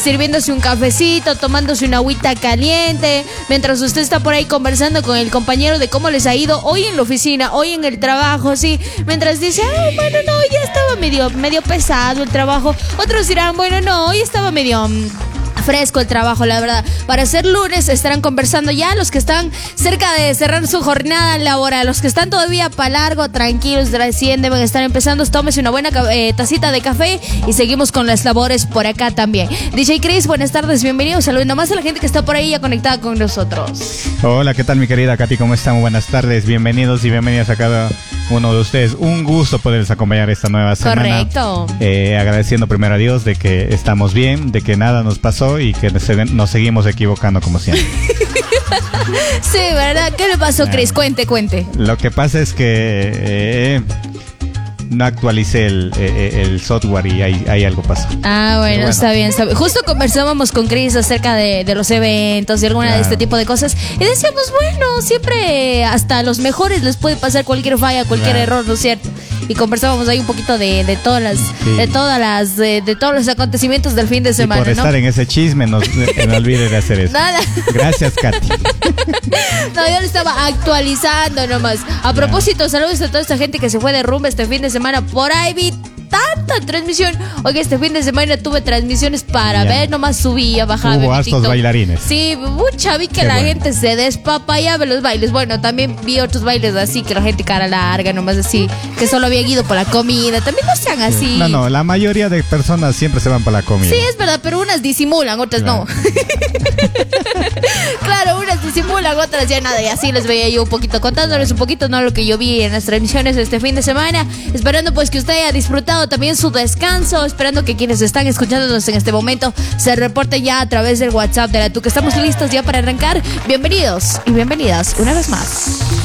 sirviéndose un cafecito, tomándose una agüita caliente, mientras usted está por ahí conversando con el compañero de cómo les ha ido hoy en la oficina, hoy en el trabajo, sí. Mientras dice, bueno, no, ya estaba medio pesado el trabajo. Otros dirán, bueno, no, hoy estaba medio fresco el trabajo, la verdad. Para ser lunes estarán conversando ya los que están cerca de cerrar su jornada laboral. Los que están todavía para largo, tranquilos, recién deben estar empezando. Tómese una buena tacita de café y seguimos con las labores por acá también. DJ Chris, buenas tardes, bienvenidos. Saludos nomás a la gente que está por ahí ya conectada con nosotros. Hola, ¿qué tal mi querida Katy? ¿Cómo están? Muy buenas tardes, bienvenidos y bienvenidas a cada uno de ustedes. Un gusto poderles acompañar esta nueva semana. Correcto. Agradeciendo primero a Dios de que estamos bien, de que nada nos pasó y que nos seguimos equivocando como siempre. Sí, ¿verdad? ¿Qué le pasó, Chris? Cuente. Lo que pasa es que no actualicé el software y ahí algo pasó. Bueno, está bien. Justo conversábamos con Chris acerca de los eventos y alguna de este tipo de cosas y decíamos, bueno, siempre hasta a los mejores les puede pasar cualquier falla, cualquier error, ¿no es cierto? Y conversábamos ahí un poquito de todos los acontecimientos del fin de semana, y por estar en ese chisme no olvide de hacer eso. Nada. Gracias, Katy. No, yo lo estaba actualizando nomás. A propósito, saludos a toda esta gente que se fue de rumba este fin de semana. Por ahí vi tanta transmisión. Oye, este fin de semana tuve transmisiones para ver, nomás subía, bajaba. Hubo hartos bailarines. Sí, vi que la gente se despapallaba los bailes. Bueno, también vi otros bailes así, que la gente cara larga, nomás así, que solo había ido por la comida. También no sean así. No, la mayoría de personas siempre se van por la comida. Sí, es verdad, pero unas disimulan, otras no. Claro, unas disimulan, otras ya nada. Y así les veía yo un poquito, contándoles un poquito, ¿no? Lo que yo vi en las transmisiones este fin de semana. Esperando pues que usted haya disfrutado también su descanso, esperando que quienes están escuchándonos en este momento se reporten ya a través del WhatsApp de la Tuca. Estamos listos ya para arrancar. Bienvenidos y bienvenidas una vez más.